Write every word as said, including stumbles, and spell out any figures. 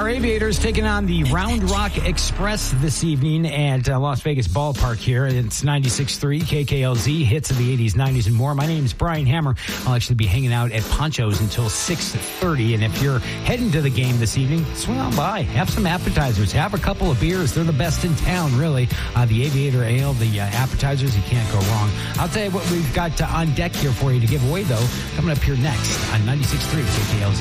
Our Aviators taking on the Round Rock Express this evening at uh, Las Vegas Ballpark here. It's ninety-six point three K K L Z, hits of the eighties, nineties, and more. My name is Brian Hammer. I'll actually be hanging out at Poncho's until six thirty. And if you're heading to the game this evening, swing on by. Have some appetizers. Have a couple of beers. They're the best in town, really. Uh, the Aviator Ale, the uh, appetizers, you can't go wrong. I'll tell you what we've got uh, on deck here for you to give away, though, coming up here next on ninety-six point three K K L Z.